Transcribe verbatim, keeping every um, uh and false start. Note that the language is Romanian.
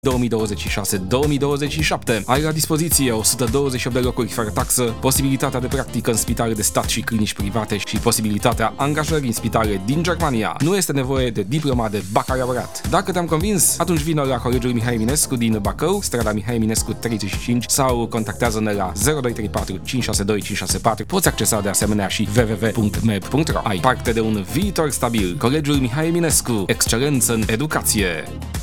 două mii douăzeci și șase două mii douăzeci și șapte. Ai la dispoziție o sută douăzeci și opt de locuri fără taxă, posibilitatea de practică în spitale de stat și clinici private și posibilitatea angajării în spitale din Germania. Nu este nevoie de diploma de bacalaureat. Dacă te-am convins, atunci vină la Colegiul Mihai Eminescu din Bacău, strada Mihai Eminescu treizeci și cinci sau contactează-ne la zero doi trei patru cinci șase doi cinci șase patru. Poți accesa de asemenea și w w w punct meb punct ro. Ai parte de un viitor stabil. Colegiul Mihai Eminescu. Excelență în educație.